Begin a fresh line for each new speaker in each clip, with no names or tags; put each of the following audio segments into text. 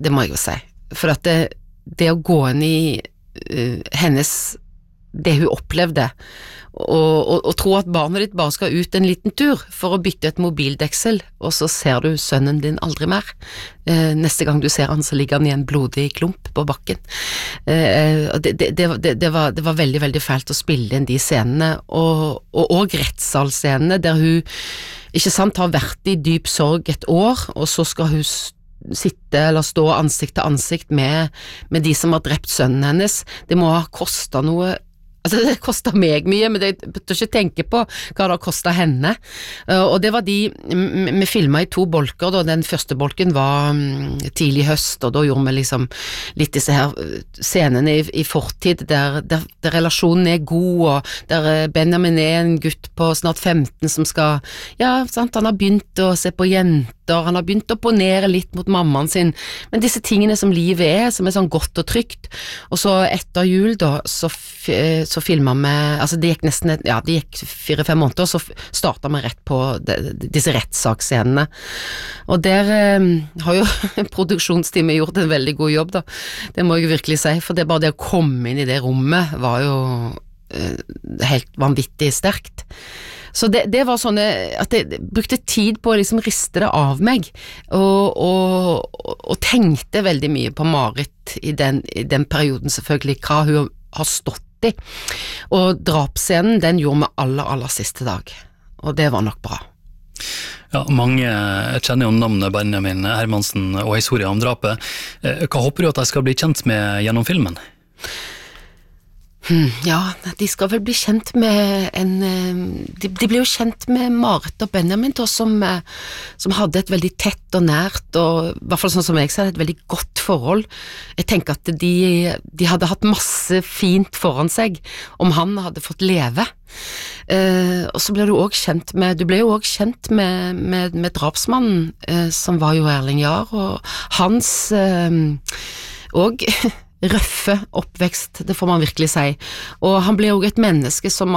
det må jeg jo si. For at det å gå inn i det hun opplevde, og tro at barnet ditt bare skal ut en liten tur for å bytte et mobildeksel, og så ser du sønnen din aldri mer. Neste gang du ser han, så ligger han i en blodig klump på bakken. Det var veldig, veldig fælt å spille inn de scenene, og rettssalscenene der hun, ikke sant, har vært i dyp sorg et år, og så skal hun sitte eller stå ansikt til ansikt med de som har drept sønnen hennes. Det må ha kostet noe. Altså det kostet meg mye, men jeg bør ikke tenke på hva det har kostet henne. Og det var vi filmet i 2 bolker, da. Den første bolken var tidlig høst, og da gjorde vi liksom litt disse her scenene i fortid, der relasjonen er god, og der Benjamin er en gutt på snart 15 som skal, ja, sant, han har begynt å se på jenter, han har begynt å opponere litt mot mammaen sin, men disse tingene som livet som er sånn godt og trygt. Og så etter jul da, så filmet vi, altså det gikk nesten, ja, det gikk 4-5 måneder, så startet vi rett på disse rettssaksscenene. Og der har jo produksjonsteamet gjort en veldig god jobb da, det må jeg virkelig si, for det bare det å komme inn i det rommet var jo helt vanvittig sterkt. Så det var sånn at jeg brukte tid på å liksom riste det av meg, og tenkte veldig mye på Marit i den perioden selvfølgelig, hva hun har stått i. Og drapsscenen, den gjorde vi aller siste dag, og det var nok bra.
Ja, mange kjenner jo navnet Benjamin Hermansen og historien om drapet. Hva håper du at jeg skal bli kjent med gjennom filmen?
Ja, de skal vel bli kjent med de ble jo kjent med Marit og Benjamin da, som hadde et veldig tett og nært, og i hvert fall sånn som jeg ser, et veldig godt forhold. Jeg tenker at de hadde hatt masse fint foran seg om han hadde fått leve. Og så ble du også kjent med drapsmannen, som var jo Erling Jahr, og hans og røffe oppvekst, det får man virkelig si. Og han ble jo et menneske som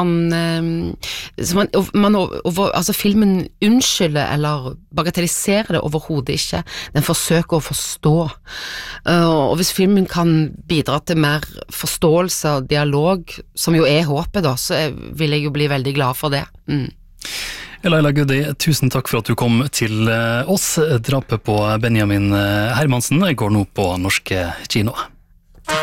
altså filmen unnskylder eller bagatelliserer det overhodet ikke. Den forsøker å forstå. Og hvis filmen kan bidra til mer forståelse og dialog, som jo håpet da, så vil jeg jo bli veldig glad for det.
Laila Goody, tusen takk for at du kom til oss. Drapet på Benjamin Hermansen går nå på norske kinoer.